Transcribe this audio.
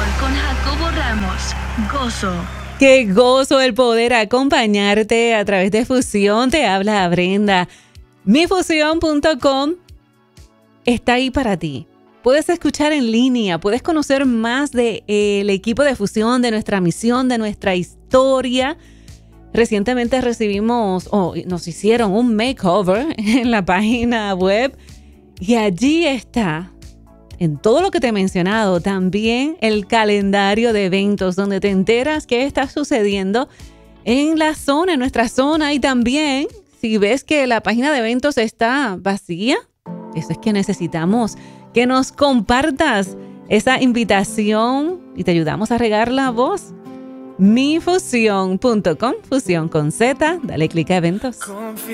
con Jacobo Ramos. Gozo. Qué gozo el poder acompañarte a través de Fusión. Te habla Brenda. Mifusión.com está ahí para ti. Puedes escuchar en línea, puedes conocer más del equipo de Fusión, de nuestra misión, de nuestra historia. Recientemente nos hicieron un makeover en la página web y allí está, en todo lo que te he mencionado, también el calendario de eventos donde te enteras qué está sucediendo en la zona, en nuestra zona, y también si ves que la página de eventos está vacía, eso es que necesitamos que nos compartas esa invitación y te ayudamos a regar la voz. Mifusión.com, fusión con Z, dale clic a eventos.